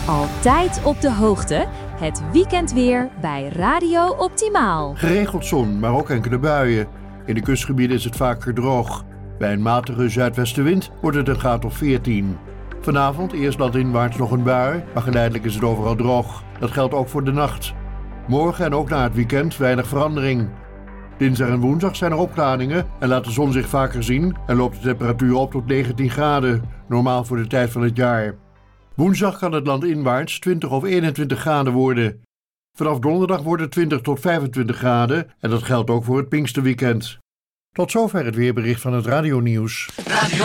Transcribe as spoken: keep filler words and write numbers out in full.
Altijd op de hoogte. Het weekendweer bij Radio Optimaal. Geregeld zon, maar ook enkele buien. In de kustgebieden is het vaker droog. Bij een matige zuidwestenwind wordt het een graad of veertien. Vanavond eerst landinwaarts nog een bui, maar geleidelijk is het overal droog. Dat geldt ook voor de nacht. Morgen en ook na het weekend weinig verandering. Dinsdag en woensdag zijn er opklaringen en laat de zon zich vaker zien en loopt de temperatuur op tot negentien graden, normaal voor de tijd van het jaar. Woensdag kan het landinwaarts twintig of eenentwintig graden worden. Vanaf donderdag wordt het twintig tot vijfentwintig graden en dat geldt ook voor het Pinksterweekend. Tot zover het weerbericht van het radionieuws. Radio